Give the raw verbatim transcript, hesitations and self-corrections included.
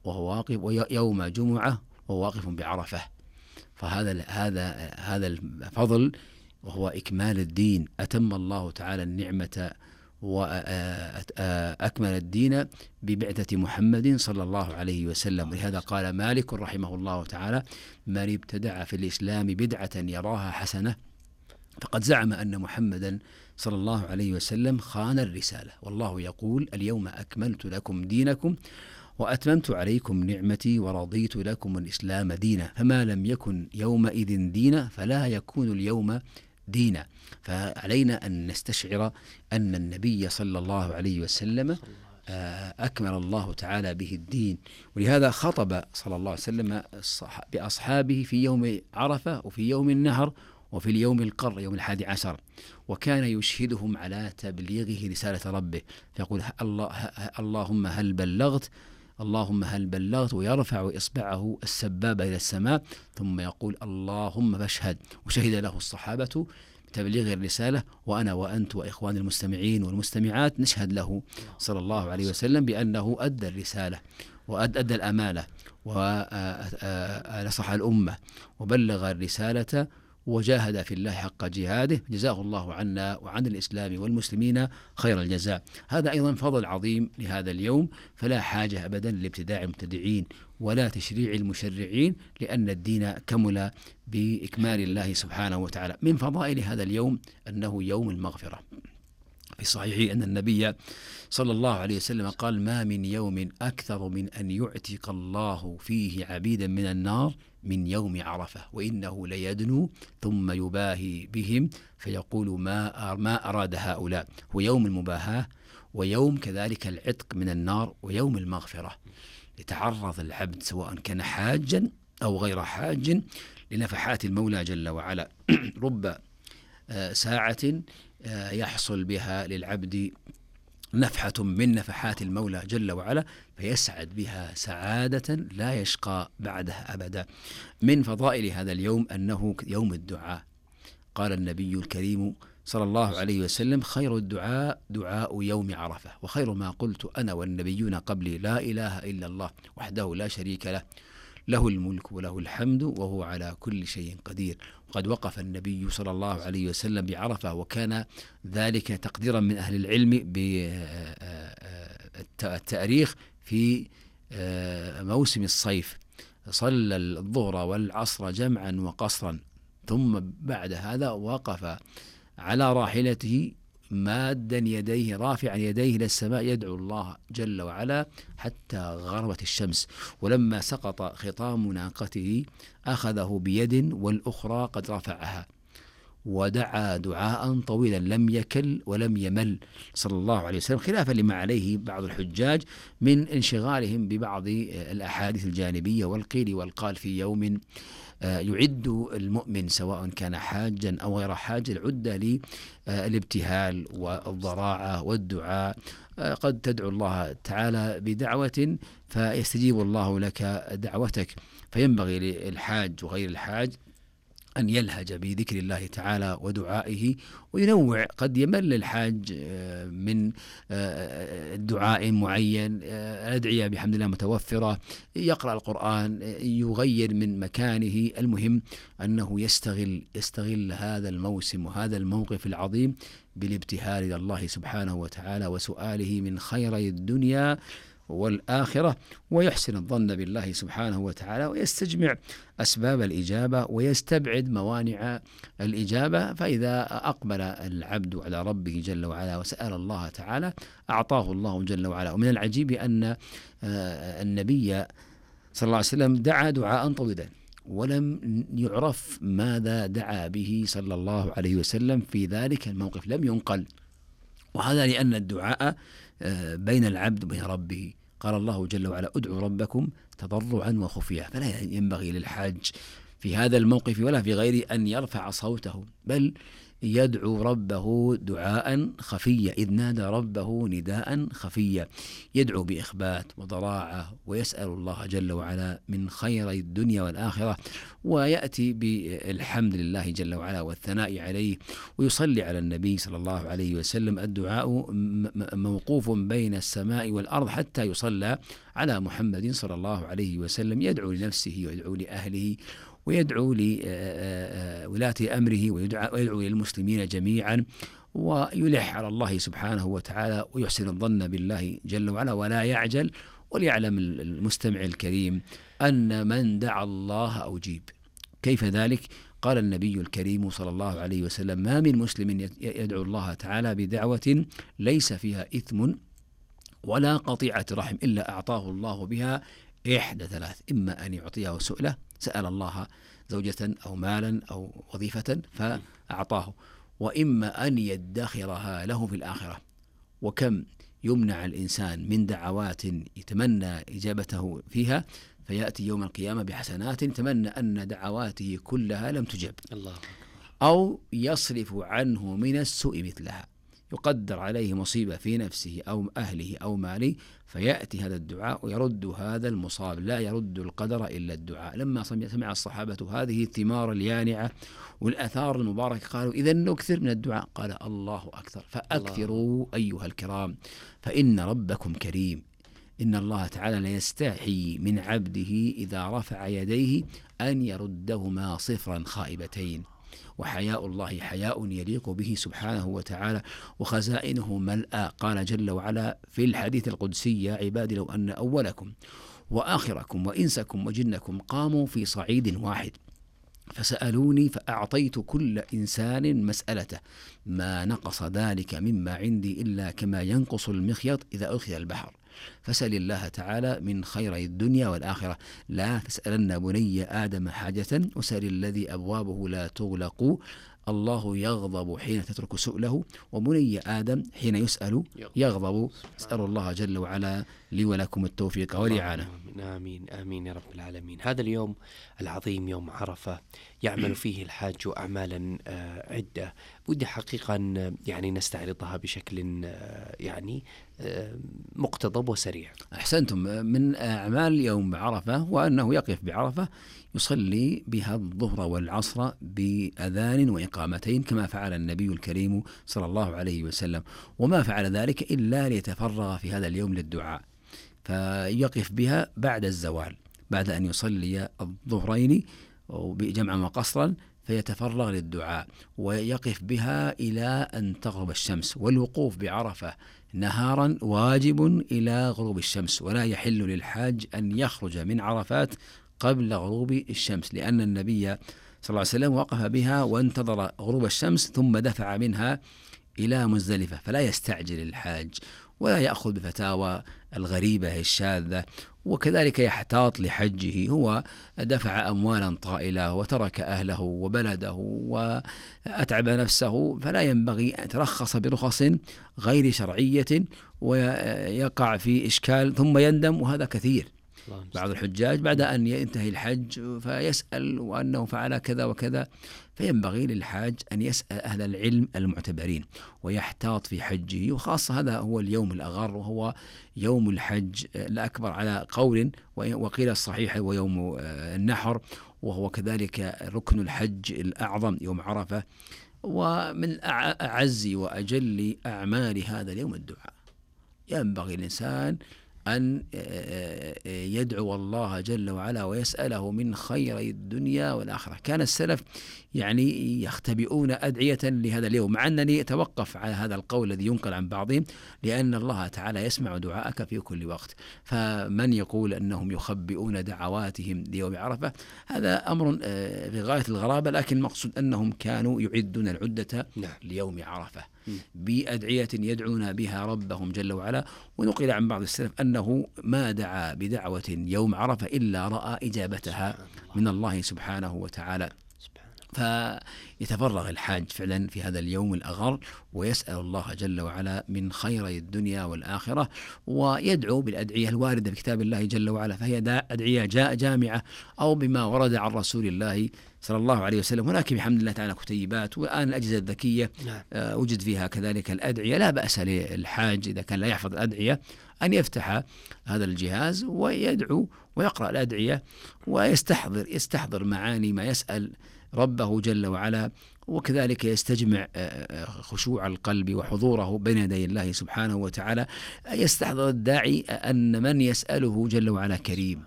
وهو واقف، ويوم جمعة وهو واقف بعرفة. فهذا هذا هذا الفضل وهو إكمال الدين. أتم الله تعالى النعمة وأكمل الدين ببعثة محمد صلى الله عليه وسلم. لهذا قال مالك رحمه الله تعالى: من ابتدع في الإسلام بدعة يراها حسنة فقد زعم أن محمدا صلى الله عليه وسلم خان الرسالة. والله يقول: اليوم أكملت لكم دينكم وأتممت عليكم نعمتي ورضيت لكم الإسلام دينا. فما لم يكن يومئذ دينا فلا يكون اليوم دينا. فعلينا أن نستشعر أن النبي صلى الله عليه وسلم أكمل الله تعالى به الدين. ولهذا خطب صلى الله عليه وسلم بأصحابه في يوم عرفة وفي يوم النهر وفي اليوم القر يوم الحادي عشر، وكان يشهدهم على تبليغه رسالة ربه، فيقول: الله اللهم هل بلغت اللهم هل بلغت ويرفع إصبعه السبابة إلى السماء، ثم يقول: اللهم فاشهد. وشهد له الصحابة بتبليغ الرسالة، وأنا وأنت وإخوان المستمعين والمستمعات نشهد له صلى الله عليه وسلم بأنه أدى الرسالة وأدى الأمانة ونصح الأمة وبلغ الرسالة وجاهد في الله حق جهاده، جزاه الله عنا وعن الإسلام والمسلمين خير الجزاء. هذا أيضا فضل عظيم لهذا اليوم، فلا حاجة أبدا لابتداع المبتدعين ولا تشريع المشرعين، لأن الدين كمل بإكمال الله سبحانه وتعالى. من فضائل هذا اليوم أنه يوم المغفرة. في صحيح أن النبي صلى الله عليه وسلم قال: ما من يوم أكثر من أن يعتق الله فيه عبيدا من النار من يوم عرفة، وإنه ليدنو ثم يباهي بهم فيقول: ما ما أراد هؤلاء. هو يوم المباهاة، ويوم كذلك العتق من النار، ويوم المغفرة، يتعرض العبد سواء كان حاجا أو غير حاج لنفحات المولى جل وعلا. رب ساعة يحصل بها للعبد نفحة من نفحات المولى جل وعلا، فيسعد بها سعادة لا يشقى بعدها أبدا. من فضائل هذا اليوم أنه يوم الدعاء. قال النبي الكريم صلى الله عليه وسلم: خير الدعاء دعاء يوم عرفة، وخير ما قلت أنا والنبيون قبلي لا إله إلا الله وحده لا شريك له، له الملك وله الحمد وهو على كل شيء قدير. وقد وقف النبي صلى الله عليه وسلم بعرفة، وكان ذلك تقديرا من أهل العلم بالتاريخ في موسم الصيف. صلى الظهر والعصر جمعا وقصرا، ثم بعد هذا وقف على راحلته مادا يديه رافعا يديه إلى السماء يدعو الله جل وعلا حتى غربت الشمس. ولما سقط خطام ناقته أخذه بيد والأخرى قد رفعها، ودعا دعاء طويلا لم يكل ولم يمل صلى الله عليه وسلم، خلافا لما عليه بعض الحجاج من انشغالهم ببعض الأحاديث الجانبية والقيل والقال في يوم يعد المؤمن سواء كان حاجا أو غير حاج العدة للابتهال والضراعة والدعاء. قد تدعو الله تعالى بدعوة فيستجيب الله لك دعوتك، فينبغي للحاج وغير الحاج أن يلهج بذكر الله تعالى ودعائه وينوع. قد يمل الحاج من دعاء معين، أدعية بحمد الله متوفرة، يقرأ القرآن، يغير من مكانه. المهم أنه يستغل يستغل هذا الموسم وهذا الموقف العظيم بالابتهال إلى الله سبحانه وتعالى وسؤاله من خيري الدنيا والآخرة، ويحسن الظن بالله سبحانه وتعالى، ويستجمع أسباب الإجابة ويستبعد موانع الإجابة. فإذا أقبل العبد على ربه جل وعلا وسأل الله تعالى أعطاه الله جل وعلا. ومن العجيب أن النبي صلى الله عليه وسلم دعا دعاء طويلا ولم يعرف ماذا دعا به صلى الله عليه وسلم في ذلك الموقف، لم ينقل. وهذا لأن الدعاء بين العبد وبين ربه. قال الله جل وعلا: ادعوا ربكم تضرعا وخفيا. فلا ينبغي للحاج في هذا الموقف ولا في غيره أن يرفع صوته، بل يدعو ربه دعاء خفيا، إذ نادى ربه نداء خفيا، يدعو بإخبات وضراعة ويسأل الله جل وعلا من خير الدنيا والآخرة، ويأتي بالحمد لله جل وعلا والثناء عليه، ويصلي على النبي صلى الله عليه وسلم. الدعاء موقوف بين السماء والأرض حتى يصلى على محمد صلى الله عليه وسلم، يدعو لنفسه ويدعو لأهله ويدعو لولاة أمره ويدعو للمسلمين جميعا، ويلح على الله سبحانه وتعالى ويحسن الظن بالله جل وعلا ولا يعجل. وليعلم المستمع الكريم أن من دعا الله أجيب. كيف ذلك؟ قال النبي الكريم صلى الله عليه وسلم: ما من مسلم يدعو الله تعالى بدعوة ليس فيها إثم ولا قطيعة رحم إلا أعطاه الله بها إحدى ثلاث: إما أن يعطيه سؤله، سأل الله زوجة أو مالا أو وظيفة فأعطاه، وإما أن يدخرها له في الآخرة. وكم يمنع الإنسان من دعوات يتمنى إجابته فيها، فيأتي يوم القيامة بحسنات يتمنى أن دعواته كلها لم تجب، الله أكبر. أو يصرف عنه من السوء مثلها، يقدر عليه مصيبة في نفسه أو أهله أو ماله، فيأتي هذا الدعاء ويرد هذا المصاب. لا يرد القدر إلا الدعاء. لما سمع الصحابة هذه الثمار اليانعة والأثار المباركة قالوا: إذا نكثر من الدعاء. قال: الله أكثر، فأكثروا أيها الكرام، فإن ربكم كريم. إن الله تعالى لا يستحي من عبده إذا رفع يديه أن يردهما صفرا خائبتين، وحياء الله حياء يليق به سبحانه وتعالى، وخزائنه ملأى. قال جل وعلا في الحديث القدسي: يا عبادي لو أن أولكم وآخركم وإنسكم وجنكم قاموا في صعيد واحد فسألوني فأعطيت كل إنسان مسألته ما نقص ذلك مما عندي إلا كما ينقص المخيط إذا أدخل البحر. فسأل الله تعالى من خيري الدنيا والآخرة. لا تسألن بني آدم حاجة وسأل الذي أبوابه لا تغلق. الله يغضب حين تترك سؤله، وبني آدم حين يسأل يغضب. أسأل الله جل وعلا لي ولكم التوفيق والإعانة. آمين آمين يا رب العالمين. هذا اليوم العظيم يوم عرفة يعمل فيه الحاج أعمالا عدة، ودي حقيقة يعني نستعرضها بشكل يعني مقتضب وسريع. أحسنتم. من أعمال يوم عرفة وأنه يقف بعرفة يصلي بها الظهر والعصر بأذان وإقامتين كما فعل النبي الكريم صلى الله عليه وسلم، وما فعل ذلك إلا ليتفرغ في هذا اليوم للدعاء، فيقف بها بعد الزوال بعد أن يصلي الظهرين بجمعا وقصرا، فيتفرغ للدعاء ويقف بها إلى أن تغرب الشمس. والوقوف بعرفة نهارا واجب إلى غروب الشمس، ولا يحل للحاج أن يخرج من عرفات قبل غروب الشمس، لأن النبي صلى الله عليه وسلم وقف بها وانتظر غروب الشمس ثم دفع منها إلى مزدلفة، فلا يستعجل الحاج ولا يأخذ بفتاوى الغريبة الشاذة، وكذلك يحتاط لحجه. هو دفع أموالا طائلة وترك أهله وبلده وأتعب نفسه، فلا ينبغي أن يترخص برخص غير شرعية ويقع في إشكال ثم يندم، وهذا كثير. بعض الحجاج بعد أن ينتهي الحج فيسأل وأنه فعل كذا وكذا، فينبغي للحاج أن يسأل أهل العلم المعتبرين ويحتاط في حجه، وخاصة هذا هو اليوم الأغر وهو يوم الحج الأكبر على قول، وقيل الصحيح هو يوم النحر، وهو كذلك ركن الحج الأعظم يوم عرفة. ومن أعز وأجل أعمال هذا اليوم الدعاء. ينبغي الإنسان أن يدعو الله جل وعلا ويسأله من خير الدنيا والآخرة. كان السلف يعني يختبئون أدعية لهذا اليوم، مع أنني أتوقف على هذا القول الذي ينقل عن بعضهم، لأن الله تعالى يسمع دعاءك في كل وقت. فمن يقول أنهم يخبئون دعواتهم ليوم عرفة هذا أمر في غاية الغرابة، لكن المقصود أنهم كانوا يعدون العدة ليوم عرفة بأدعية يدعون بها ربهم جل وعلا. ونقل عن بعض السلف أنه ما دعا بدعوة يوم عرفة إلا رأى إجابتها من الله سبحانه وتعالى. فيتفرغ الحاج فعلا في هذا اليوم الأغر ويسأل الله جل وعلا من خير الدنيا والآخرة، ويدعو بالأدعية الواردة في كتاب الله جل وعلا، فهي أدعية جاء جامعة أو بما ورد عن رسول الله صلى الله عليه وسلم. هناك بحمد الله تعالى كتيبات، والآن الأجهزة الذكية وجد فيها كذلك الأدعية. لا بأس للحاج إذا كان لا يحفظ الأدعية أن يفتح هذا الجهاز ويدعو ويقرأ الأدعية ويستحضر يستحضر معاني ما يسأل ربه جل وعلا، وكذلك يستجمع خشوع القلب وحضوره بين يدي الله سبحانه وتعالى. يستحضر الداعي أن من يسأله جل وعلا كريم،